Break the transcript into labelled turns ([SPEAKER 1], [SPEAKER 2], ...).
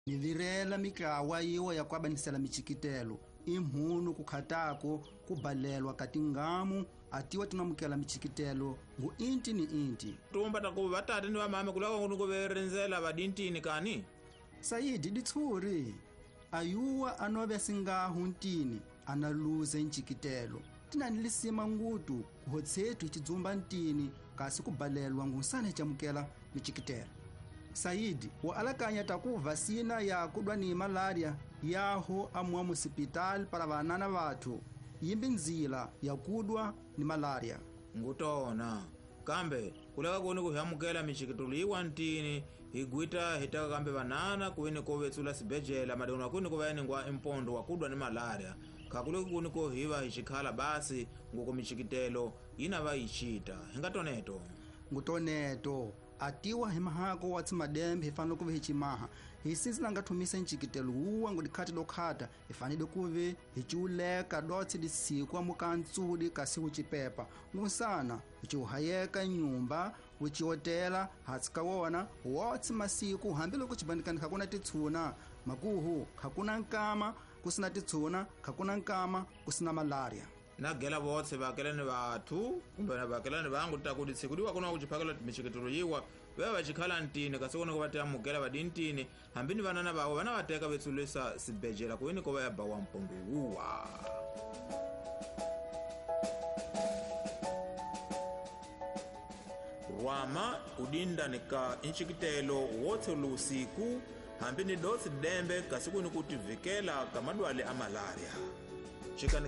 [SPEAKER 1] nivirela mikawa yiwa ya kwabanisela michikitelo imhunu kukhatako kubalelwa katingamu atiwa tunamukela michikitelo ngu inti ni inti
[SPEAKER 2] tumba takuva vatati ni vamame kulaka kuni kuverenzela vadintini kani
[SPEAKER 1] sayidi ditshuri ayuwa anove singahu ntini analuze nchikitelo tinanilisima ngutu kuhotsetu ichidzumba ntini kasi kubalelwa ngusane chamukela michikitelo sayidi wa alakanya takuva sina ya kudwa ni malaria yaho amwa musipitali para vanana vathu yimbi nzila ya kudwa ni malaria
[SPEAKER 2] ngutona kambe kuleka kuni kuhyamukela michikitolo iwa ntini higwita hitaka kambe vanana kuwini kovetsula sibejela madekuna kuni kuvaeni ngwa impondo wakudwa ni malaria kakuleki kuni kohiva hichikhala basi nguko michikitelo inava ichita hingatoneto
[SPEAKER 1] ngutoneto atiwa himahako watsi madembe hifanele kuve hichimaha hisisi nangathumise nchikitelo uwa ngudikhati lokhata hifanele kuve hichiuleka dotsi disiku amukantsudi kasi huchipepa ngusana hichiuhayeka nyumba huchiotela hatsika wona wotsi masiku hambile kuchibandikani khakuna titshuna makuhu khakuna nkama kusina titshuna khakuna nkama kusina malaria
[SPEAKER 2] nagela votse vakelani vathu kumbe vakelani vangu takudi tsiku liwa kuna kuchiphakela michikitolo yiwa veva vachikhala ntini kasi kuni kuvatiyamukela vadintini hambini vanana vawo vana vateka vetsulisa sibejela kuwini kova yaba wa mpondo uwa rwama udindanika inchikitelo wotse lusiku hambini dotsi dembe kasi kuni kutivikela kamadwale a malaria chikani